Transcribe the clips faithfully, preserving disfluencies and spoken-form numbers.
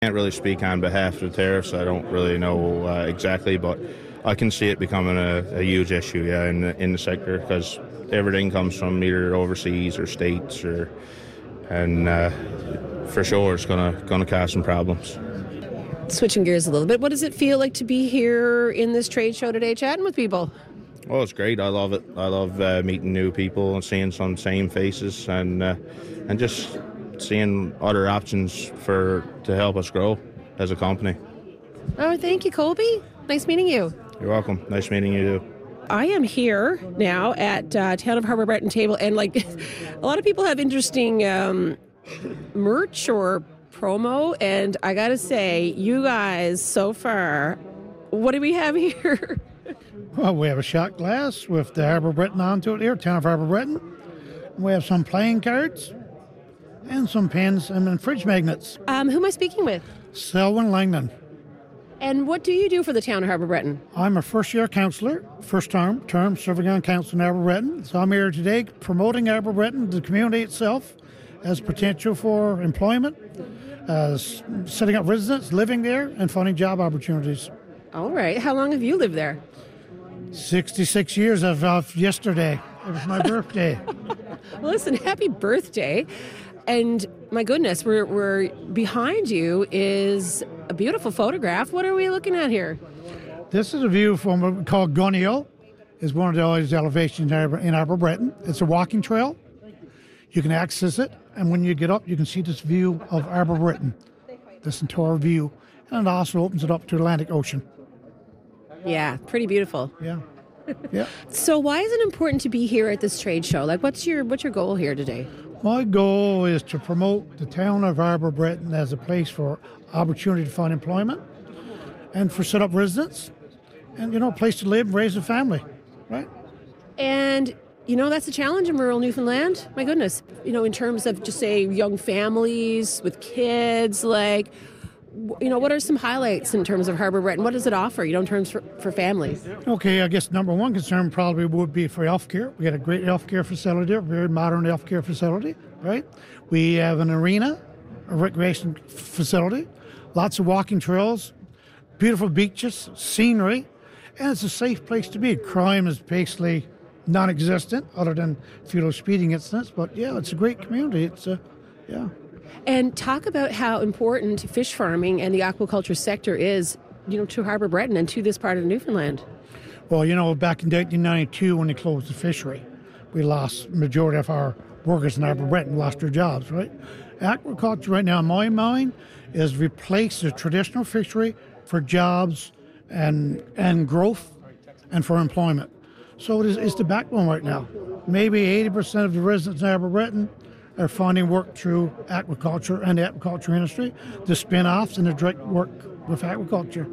Can't really speak on behalf of the tariffs. I don't really know uh, exactly, but I can see it becoming a, a huge issue, yeah, in the, in the sector, because everything comes from either overseas or states, or and uh, for sure it's gonna gonna cause some problems. Switching gears a little bit, what does it feel like to be here in this trade show today, chatting with people? Well, it's great. I love it. I love uh, meeting new people and seeing some same faces, and uh, and just seeing other options for to help us grow as a company. Oh, thank you, Colby. Nice meeting you. You're welcome. Nice meeting you too. I am here now at uh, Town of Harbour Breton table, and like a lot of people have interesting um, merch or promo, and I gotta say, you guys so far, what do we have here? Well, we have a shot glass with the Harbour Breton onto it here, Town of Harbour Breton. We have some playing cards and some pens and then fridge magnets. Um, who am I speaking with? Selwyn Langdon. And what do you do for the Town of Harbour Breton? I'm a first-year councillor, first term, term serving on council in Harbour Breton. So I'm here today promoting Harbour Breton, the community itself, as potential for employment, uh, setting up residents, living there, and finding job opportunities. All right. How long have you lived there? sixty-six years of, of yesterday. It was my birthday. Well, listen, happy birthday. And my goodness, we're, we're behind you is a beautiful photograph. What are we looking at here? This is a view from what we call Gun Hill. It's one of those elevations in Harbour, in Harbour Breton. It's a walking trail. You can access it, and when you get up, you can see this view of Harbour Breton, this entire view. And it also opens it up to Atlantic Ocean. Yeah, pretty beautiful. Yeah. Yeah. So why is it important to be here at this trade show? Like, what's your what's your goal here today? My goal is to promote the town of Harbour Breton as a place for opportunity to find employment and for set up residents and, you know, a place to live and raise a family, right? And, you know, that's a challenge in rural Newfoundland. My goodness. You know, in terms of just, say, young families with kids, like, you know, what are some highlights in terms of Harbour Breton? What does it offer, you know, in terms for, for families? Okay, I guess number one concern probably would be for healthcare. We got a great healthcare facility, a very modern healthcare facility, right? We have an arena, a recreation facility, lots of walking trails, beautiful beaches, scenery, and it's a safe place to be. Crime is basically non-existent other than a few little speeding incidents, but yeah, it's a great community. It's a, yeah. And talk about how important fish farming and the aquaculture sector is, you know, to Harbour Breton and to this part of Newfoundland. Well, you know, back in nineteen ninety-two when they closed the fishery, we lost majority of our workers in Harbour Breton, lost their jobs, right? Aquaculture right now, in my mind, is replace the traditional fishery for jobs and and growth and for employment. So it is, it's the backbone right now. Maybe eighty percent of the residents in Harbour Breton are finding work through aquaculture and the aquaculture industry, the spin-offs and the direct work with aquaculture.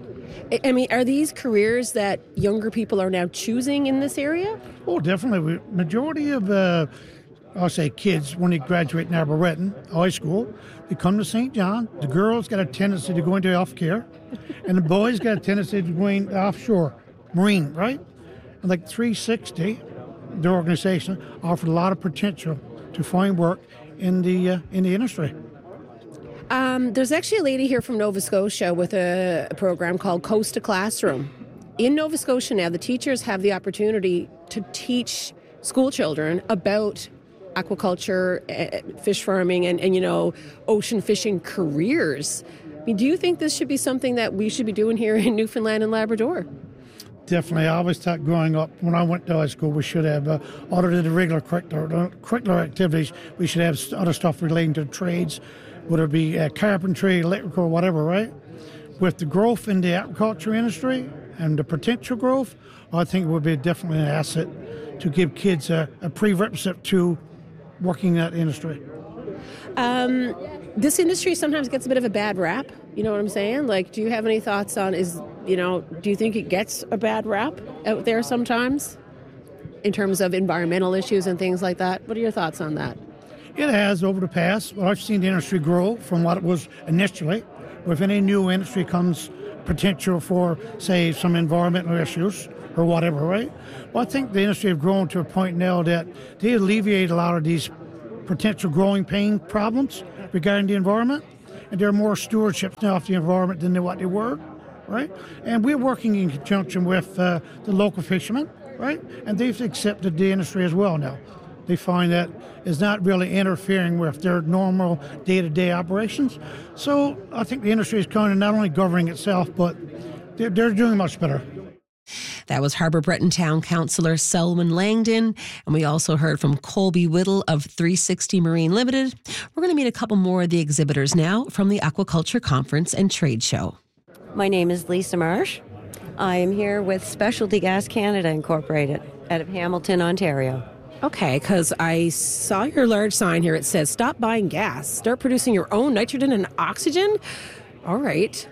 I mean, are these careers that younger people are now choosing in this area? Oh, definitely. We, majority of, uh, I'll say kids, when they graduate in Harbour Breton High School, they come to Saint John. The girls got a tendency to go into healthcare, and the boys got a tendency to go in offshore, marine, right? And like three sixty, the organization offered a lot of potential to find work in the uh, in the industry. Um, there's actually a lady here from Nova Scotia with a, a program called Coast to Classroom. In Nova Scotia now, the teachers have the opportunity to teach school children about aquaculture, uh, fish farming, and, and, you know, ocean fishing careers. I mean, do you think this should be something that we should be doing here in Newfoundland and Labrador? Definitely. I always thought growing up, when I went to high school, we should have, uh, other than the regular curricular, curricular activities, we should have other stuff relating to trades, whether it be uh, carpentry, electrical, whatever, right? With the growth in the aquaculture industry and the potential growth, I think it would be definitely an asset to give kids a, a prerequisite to working in that industry. Um, this industry sometimes gets a bit of a bad rap. You know what I'm saying? Like, do you have any thoughts on, is, you know, do you think it gets a bad rap out there sometimes in terms of environmental issues and things like that? What are your thoughts on that? It has over the past. Well, I've seen the industry grow from what it was initially. With any new industry comes potential for, say, some environmental issues or whatever, right? Well, I think the industry have grown to a point now that they alleviate a lot of these potential growing pain problems regarding the environment. and they're more stewardships now of the environment than they, what they were, right? And we're working in conjunction with uh, the local fishermen, right? And they've accepted the industry as well now. They find that it's not really interfering with their normal day-to-day operations. So I think the industry is kind of not only governing itself, but they're, they're doing much better. That was Harbour Breton Town Councillor Selwyn Langdon. And we also heard from Colby Whittle of three sixty Marine Limited. We're going to meet a couple more of the exhibitors now from the Aquaculture Conference and Trade Show. My name is Lisa Marsh. I am here with Specialty Gas Canada Incorporated out of Hamilton, Ontario. Okay, because I saw your large sign here. It says, stop buying gas. Start producing your own nitrogen and oxygen. All right.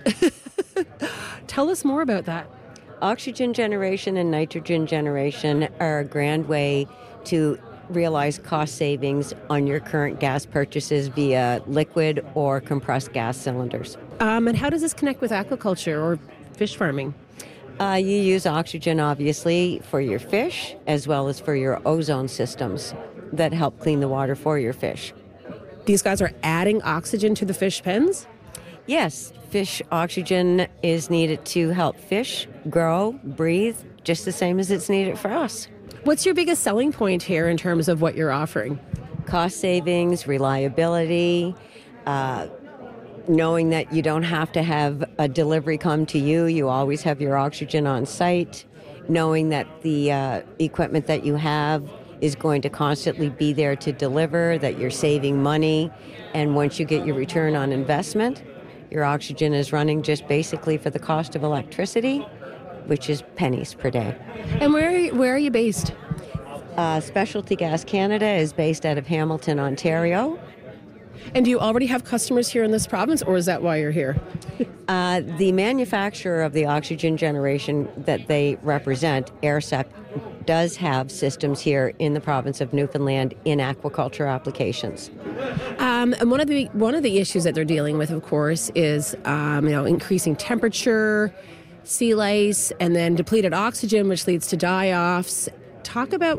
Tell us more about that. Oxygen generation and nitrogen generation are a grand way to realize cost savings on your current gas purchases via liquid or compressed gas cylinders. Um, and how does this connect with aquaculture or fish farming? Uh, you use oxygen, obviously, for your fish as well as for your ozone systems that help clean the water for your fish. These guys are adding oxygen to the fish pens? Yes, fish oxygen is needed to help fish grow, breathe, just the same as it's needed for us. What's your biggest selling point here in terms of what you're offering? Cost savings, reliability, uh, knowing that you don't have to have a delivery come to you. You always have your oxygen on site. Knowing that the uh, equipment that you have is going to constantly be there to deliver, that you're saving money. And once you get your return on investment, your oxygen is running just basically for the cost of electricity, which is pennies per day. And where, where are you based? Uh, Specialty Gas Canada is based out of Hamilton, Ontario. And do you already have customers here in this province, or is that why you're here? uh, the manufacturer of the oxygen generation that they represent, AirSec, does have systems here in the province of Newfoundland in aquaculture applications. Um, and one of the one of the issues that they're dealing with, of course, is um, you know increasing temperature, sea lice, and then depleted oxygen, which leads to die-offs. Talk about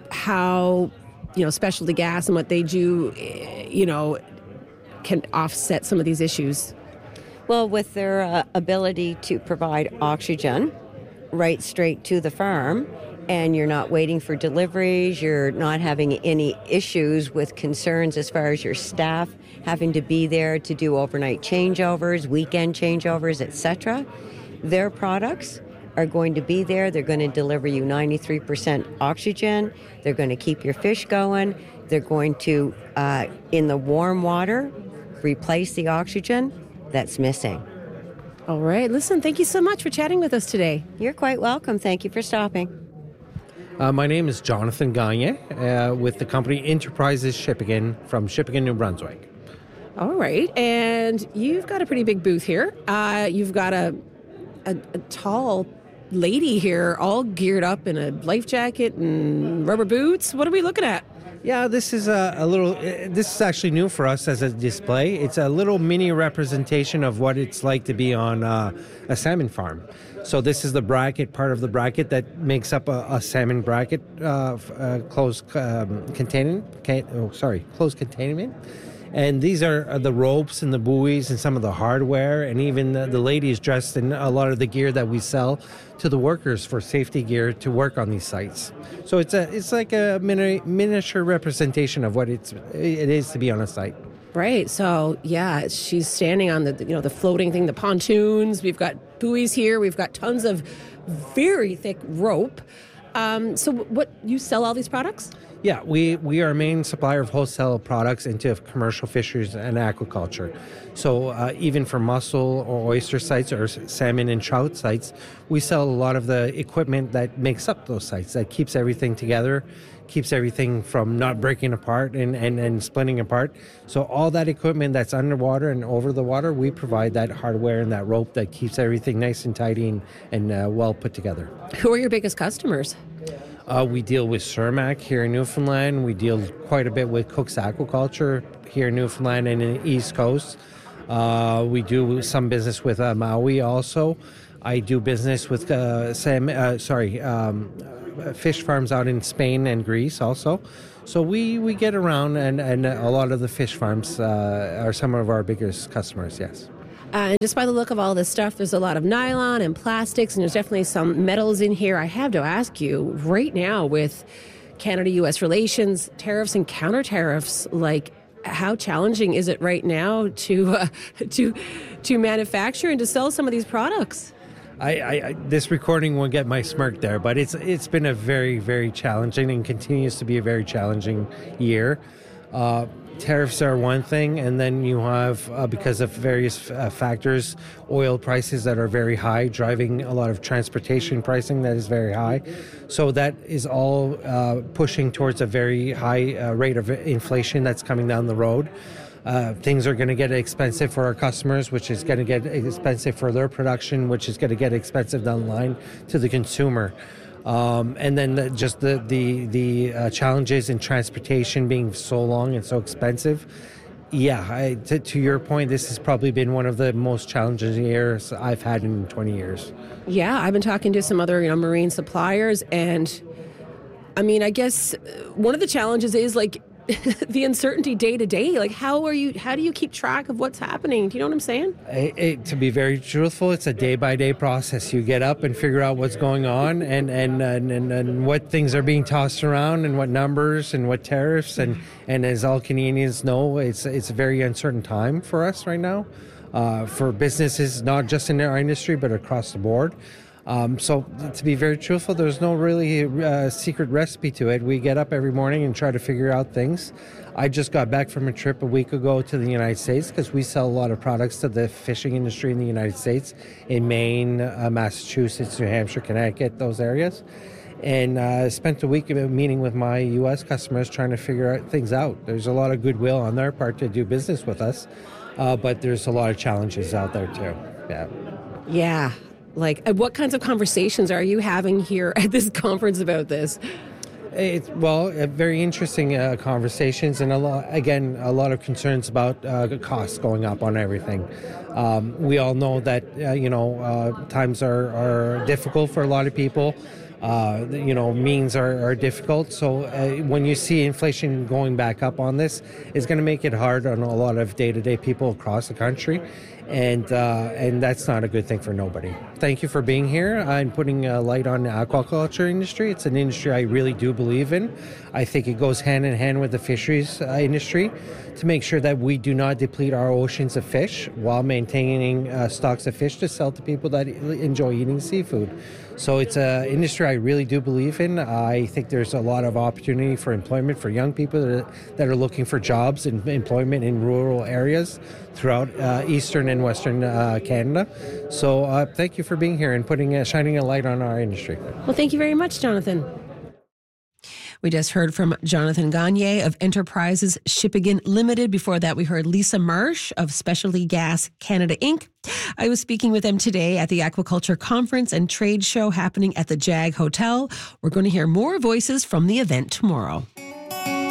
how you know specialty gas and what they do, you know, can offset some of these issues. Well, with their uh, ability to provide oxygen right straight to the farm, and you're not waiting for deliveries, you're not having any issues with concerns as far as your staff having to be there to do overnight changeovers, weekend changeovers, et cetera. Their products are going to be there. They're going to deliver you ninety-three percent oxygen. They're going to keep your fish going. They're going to, uh, in the warm water, replace the oxygen that's missing. All right. Listen, thank you so much for chatting with us today. You're quite welcome. Thank you for stopping. Uh, my name is Jonathan Gagne uh, with the company Enterprises Shippigan from Shippigan, New Brunswick. All right. And you've got a pretty big booth here. Uh, you've got a, a, a tall lady here all geared up in a life jacket and rubber boots. What are we looking at? Yeah, this is a, a little, uh, this is actually new for us as a display. It's a little mini representation of what it's like to be on uh, a salmon farm. So this is the bracket, part of the bracket that makes up a, a salmon bracket, uh, uh, closed um, containment, can, oh, sorry, closed containment. And these are, are the ropes and the buoys and some of the hardware, and even the, the ladies dressed in a lot of the gear that we sell to the workers for safety gear to work on these sites. So it's a it's like a mini, miniature representation of what it's it is to be on a site. Right. So yeah, she's standing on the you know the floating thing, the pontoons. We've got buoys here. We've got tons of very thick rope. Um, so what you sell all these products? Yeah, we, we are a main supplier of wholesale products into commercial fisheries and aquaculture. So uh, even for mussel or oyster sites or salmon and trout sites, we sell a lot of the equipment that makes up those sites, that keeps everything together, keeps everything from not breaking apart and, and, and splitting apart. So all that equipment that's underwater and over the water, we provide that hardware and that rope that keeps everything nice and tidy and, and uh, well put together. Who are your biggest customers? Uh, we deal with Cermak here in Newfoundland. We deal quite a bit with Cook's Aquaculture here in Newfoundland and in the East Coast. Uh, we do some business with uh, Maui also. I do business with uh, Sam, uh, sorry, um, fish farms out in Spain and Greece also. So we, we get around, and, and a lot of the fish farms uh, are some of our biggest customers, yes. Uh, and just by the look of all this stuff, there's a lot of nylon and plastics, and there's definitely some metals in here. I have to ask you, right now with Canada U S relations, tariffs and counter tariffs, like how challenging is it right now to uh, to to manufacture and to sell some of these products? I, I, I this recording won't get my smirk there, but it's it's been a very, very challenging and continues to be a very challenging year. Uh, tariffs are one thing, and then you have, uh, because of various uh, factors, oil prices that are very high, driving a lot of transportation pricing that is very high. So that is all uh, pushing towards a very high uh, rate of inflation that's coming down the road. Uh, things are going to get expensive for our customers, which is going to get expensive for their production, which is going to get expensive down the line to the consumer. Um, and then the, just the the the uh, challenges in transportation being so long and so expensive. Yeah, I, to, to your point, this has probably been one of the most challenging years I've had in twenty years. Yeah, I've been talking to some other, you know, marine suppliers, and I mean, I guess one of the challenges is like the uncertainty day to day. Like, how are you? How do you keep track of what's happening? Do you know what I'm saying? It, it, to be very truthful, it's a day by day process. You get up and figure out what's going on, and and, and, and and what things are being tossed around, and what numbers, and what tariffs, and and as all Canadians know, it's it's a very uncertain time for us right now, uh, for businesses, not just in our industry but across the board. Um, so to be very truthful, there's no really uh, secret recipe to it. We get up every morning and try to figure out things. I just got back from a trip a week ago to the United States because we sell a lot of products to the fishing industry in the United States, in Maine, uh, Massachusetts, New Hampshire, Connecticut, those areas. And uh, spent a week meeting with my U S customers trying to figure out things out. There's a lot of goodwill on their part to do business with us, uh, but there's a lot of challenges out there too. Yeah. Yeah. Like, what kinds of conversations are you having here at this conference about this? It's, well, uh, very interesting uh, conversations, and a lot, again, a lot of concerns about uh, costs going up on everything. Um, we all know that uh, you know uh, times are, are difficult for a lot of people. Uh, you know, means are, are difficult. So uh, when you see inflation going back up on this, it's going to make it hard on a lot of day-to-day people across the country. And uh, and that's not a good thing for nobody. Thank you for being here and putting a light on the aquaculture industry. It's an industry I really do believe in. I think it goes hand in hand with the fisheries uh, industry to make sure that we do not deplete our oceans of fish while maintaining uh, stocks of fish to sell to people that enjoy eating seafood. So it's an industry I really do believe in. I think there's a lot of opportunity for employment for young people that are, that are looking for jobs and employment in rural areas throughout uh, eastern and western uh, Canada. So uh, thank you for being here and putting uh, shining a light on our industry. Well, thank you very much, Jonathan. We just heard from Jonathan Gagne of Enterprises Shipping Limited. Before that, we heard Lisa Marsh of Specialty Gas Canada Incorporated. I was speaking with them today at the Aquaculture Conference and Trade Show happening at the Jag Hotel. We're going to hear more voices from the event tomorrow.